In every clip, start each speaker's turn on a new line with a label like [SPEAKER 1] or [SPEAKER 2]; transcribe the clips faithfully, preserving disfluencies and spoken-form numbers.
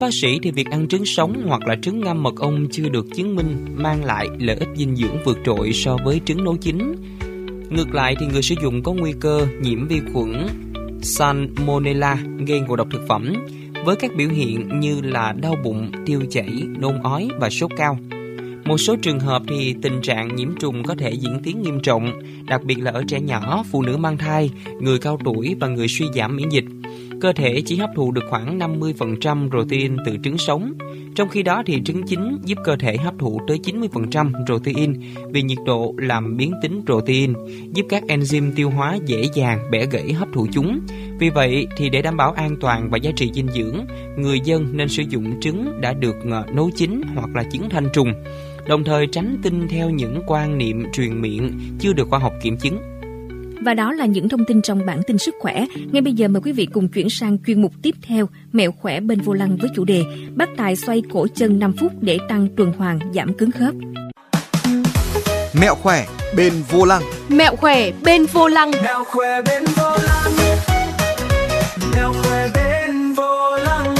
[SPEAKER 1] Bác sĩ thì việc ăn trứng sống hoặc là trứng ngâm mật ong chưa được chứng minh mang lại lợi ích dinh dưỡng vượt trội so với trứng nấu chín. Ngược lại thì người sử dụng có nguy cơ nhiễm vi khuẩn Salmonella gây ngộ độc thực phẩm với các biểu hiện như là đau bụng, tiêu chảy, nôn ói và sốt cao. Một số trường hợp thì tình trạng nhiễm trùng có thể diễn tiến nghiêm trọng, đặc biệt là ở trẻ nhỏ, phụ nữ mang thai, người cao tuổi và người suy giảm miễn dịch. Cơ thể chỉ hấp thụ được khoảng năm mươi phần trăm protein từ trứng sống. Trong khi đó thì trứng chín giúp cơ thể hấp thụ tới chín mươi phần trăm protein vì nhiệt độ làm biến tính protein, giúp các enzyme tiêu hóa dễ dàng bẻ gãy hấp thụ chúng. Vì vậy thì để đảm bảo an toàn và giá trị dinh dưỡng, người dân nên sử dụng trứng đã được nấu chín hoặc là trứng thanh trùng, đồng thời tránh tin theo những quan niệm truyền miệng chưa được khoa học kiểm chứng.
[SPEAKER 2] Và đó là những thông tin trong bản tin sức khỏe. Ngay bây giờ mời quý vị cùng chuyển sang chuyên mục tiếp theo, mẹo khỏe bên vô lăng với chủ đề bác tài xoay cổ chân năm phút để tăng tuần hoàn, giảm cứng khớp.
[SPEAKER 3] Mẹo khỏe bên vô lăng.
[SPEAKER 4] Mẹo khỏe bên vô lăng.
[SPEAKER 5] Mẹo khỏe bên vô lăng. Mẹo khỏe bên vô lăng.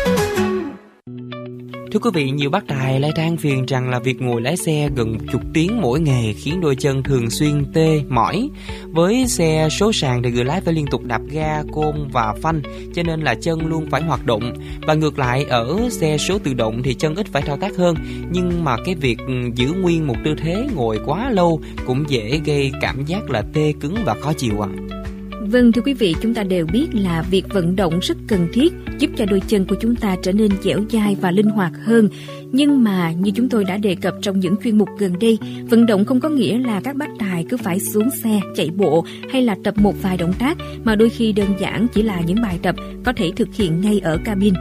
[SPEAKER 1] Thưa quý vị, nhiều bác tài lại than phiền rằng là việc ngồi lái xe gần chục tiếng mỗi ngày khiến đôi chân thường xuyên tê, mỏi. Với xe số sàn thì người lái phải liên tục đạp ga, côn và phanh, cho nên là chân luôn phải hoạt động. Và ngược lại, ở xe số tự động thì chân ít phải thao tác hơn, nhưng mà cái việc giữ nguyên một tư thế ngồi quá lâu cũng dễ gây cảm giác là tê cứng và khó chịu ạ. À.
[SPEAKER 2] Vâng, thưa quý vị, chúng ta đều biết là việc vận động rất cần thiết, giúp cho đôi chân của chúng ta trở nên dẻo dai và linh hoạt hơn. Nhưng mà như chúng tôi đã đề cập trong những chuyên mục gần đây, vận động không có nghĩa là các bác tài cứ phải xuống xe, chạy bộ hay là tập một vài động tác, mà đôi khi đơn giản chỉ là những bài tập có thể thực hiện ngay ở cabin.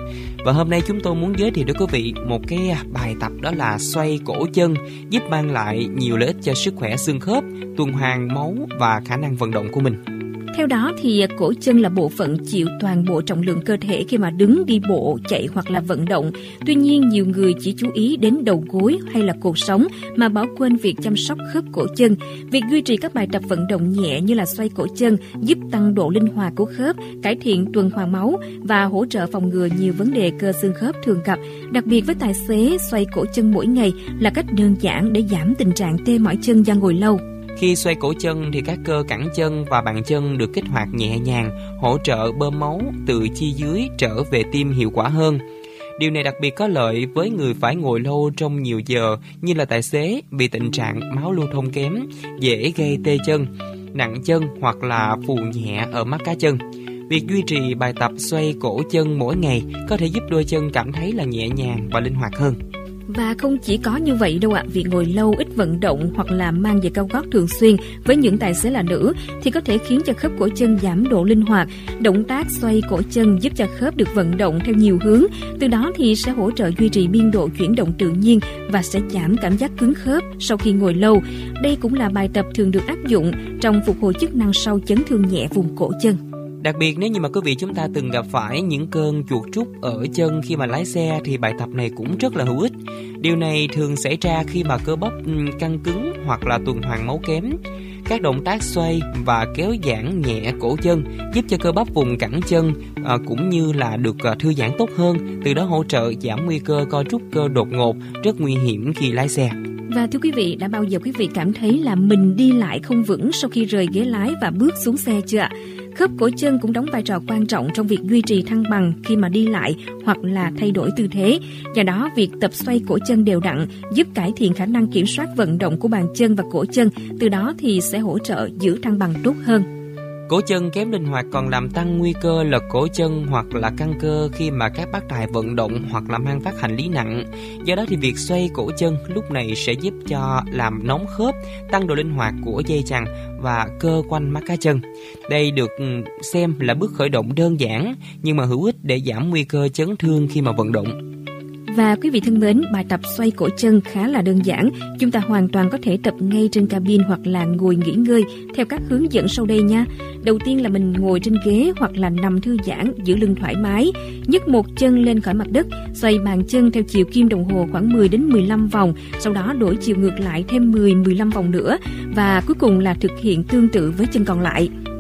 [SPEAKER 1] Và hôm nay chúng tôi muốn giới thiệu đến quý vị một cái bài tập, đó là xoay cổ chân, giúp mang lại nhiều lợi ích cho sức khỏe xương khớp, tuần hoàn máu và khả năng vận động của mình.
[SPEAKER 2] Theo đó thì cổ chân là bộ phận chịu toàn bộ trọng lượng cơ thể khi mà đứng, đi bộ, chạy hoặc là vận động. Tuy nhiên, nhiều người chỉ chú ý đến đầu gối hay là cột sống mà bỏ quên việc chăm sóc khớp cổ chân. Việc duy trì các bài tập vận động nhẹ như là xoay cổ chân giúp tăng độ linh hoạt của khớp, cải thiện tuần hoàn máu và hỗ trợ phòng ngừa nhiều vấn đề cơ xương khớp thường gặp. Đặc biệt với tài xế, xoay cổ chân mỗi ngày là cách đơn giản để giảm tình trạng tê mỏi chân do ngồi lâu.
[SPEAKER 1] Khi xoay cổ chân thì các cơ cẳng chân và bàn chân được kích hoạt nhẹ nhàng, hỗ trợ bơm máu từ chi dưới trở về tim hiệu quả hơn. Điều này đặc biệt có lợi với người phải ngồi lâu trong nhiều giờ như là tài xế, vì tình trạng máu lưu thông kém, dễ gây tê chân, nặng chân hoặc là phù nhẹ ở mắt cá chân. Việc duy trì bài tập xoay cổ chân mỗi ngày có thể giúp đôi chân cảm thấy là nhẹ nhàng và linh hoạt hơn.
[SPEAKER 2] Và không chỉ có như vậy đâu ạ, việc ngồi lâu, ít vận động hoặc là mang giày cao gót thường xuyên với những tài xế là nữ thì có thể khiến cho khớp cổ chân giảm độ linh hoạt. Động tác xoay cổ chân giúp cho khớp được vận động theo nhiều hướng, từ đó thì sẽ hỗ trợ duy trì biên độ chuyển động tự nhiên và sẽ giảm cảm giác cứng khớp sau khi ngồi lâu. Đây cũng là bài tập thường được áp dụng trong phục hồi chức năng sau chấn thương nhẹ vùng cổ chân.
[SPEAKER 1] Đặc biệt nếu như mà quý vị chúng ta từng gặp phải những cơn chuột rút ở chân khi mà lái xe thì bài tập này cũng rất là hữu ích. Điều này thường xảy ra khi mà cơ bắp căng cứng hoặc là tuần hoàn máu kém. Các động tác xoay và kéo giãn nhẹ cổ chân giúp cho cơ bắp vùng cẳng chân à, cũng như là được à, thư giãn tốt hơn, từ đó hỗ trợ giảm nguy cơ co rút cơ đột ngột rất nguy hiểm khi lái xe.
[SPEAKER 2] Và thưa quý vị, đã bao giờ quý vị cảm thấy là mình đi lại không vững sau khi rời ghế lái và bước xuống xe chưa ạ? Khớp cổ chân cũng đóng vai trò quan trọng trong việc duy trì thăng bằng khi mà đi lại hoặc là thay đổi tư thế. Do đó, việc tập xoay cổ chân đều đặn giúp cải thiện khả năng kiểm soát vận động của bàn chân và cổ chân, từ đó thì sẽ hỗ trợ giữ thăng bằng tốt hơn.
[SPEAKER 1] Cổ chân kém linh hoạt còn làm tăng nguy cơ lật cổ chân hoặc là căng cơ khi mà các bác tài vận động hoặc là mang vác hành lý nặng. Do đó thì việc xoay cổ chân lúc này sẽ giúp cho làm nóng khớp, tăng độ linh hoạt của dây chằng và cơ quanh mắt cá chân. Đây được xem là bước khởi động đơn giản nhưng mà hữu ích để giảm nguy cơ chấn thương khi mà vận động.
[SPEAKER 2] Và quý vị thân mến, bài tập xoay cổ chân khá là đơn giản. Chúng ta hoàn toàn có thể tập ngay trên cabin hoặc là ngồi nghỉ ngơi theo các hướng dẫn sau đây nha. Đầu tiên là mình ngồi trên ghế hoặc là nằm thư giãn, giữ lưng thoải mái. Nhấc một chân lên khỏi mặt đất, xoay bàn chân theo chiều kim đồng hồ khoảng mười đến mười lăm vòng. Sau đó đổi chiều ngược lại thêm mười đến mười lăm vòng nữa. Và cuối cùng là thực hiện tương tự với chân còn lại.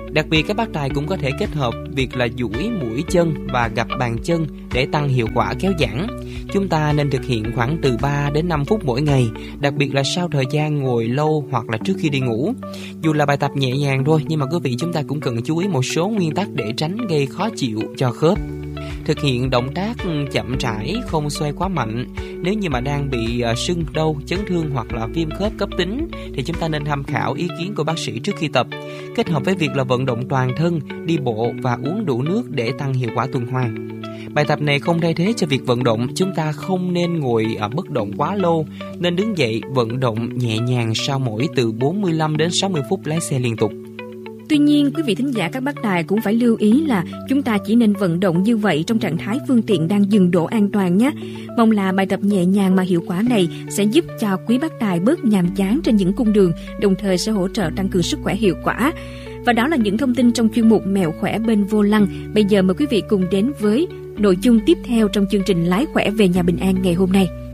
[SPEAKER 1] Đặc biệt các bác tài cũng có thể kết hợp việc là duỗi mũi chân và gập bàn chân để tăng hiệu quả kéo giãn. Chúng ta nên thực hiện khoảng từ ba đến năm phút mỗi ngày, đặc biệt là sau thời gian ngồi lâu hoặc là trước khi đi ngủ. Dù là bài tập nhẹ nhàng thôi, nhưng mà quý vị chúng ta cũng cần chú ý một số nguyên tắc để tránh gây khó chịu cho khớp. Thực hiện động tác chậm rãi, không xoay quá mạnh. Nếu như mà đang bị sưng đau, chấn thương hoặc là viêm khớp cấp tính thì chúng ta nên tham khảo ý kiến của bác sĩ trước khi tập. Kết hợp với việc là vận động toàn thân, đi bộ và uống đủ nước để tăng hiệu quả tuần hoàn. Bài tập này không thay thế cho việc vận động, chúng ta không nên ngồi ở bất động quá lâu, nên đứng dậy vận động nhẹ nhàng sau mỗi từ bốn mươi lăm đến sáu mươi phút lái xe liên tục.
[SPEAKER 2] Tuy nhiên, quý vị thính giả các bác tài cũng phải lưu ý là chúng ta chỉ nên vận động như vậy trong trạng thái phương tiện đang dừng đỗ an toàn nhé. Mong là bài tập nhẹ nhàng mà hiệu quả này sẽ giúp cho quý bác tài bớt nhàm chán trên những cung đường, đồng thời sẽ hỗ trợ tăng cường sức khỏe hiệu quả. Và đó là những thông tin trong chuyên mục Mẹo khỏe bên vô lăng. Bây giờ mời quý vị cùng đến với nội dung tiếp theo trong chương trình Lái khỏe về nhà bình an ngày hôm nay.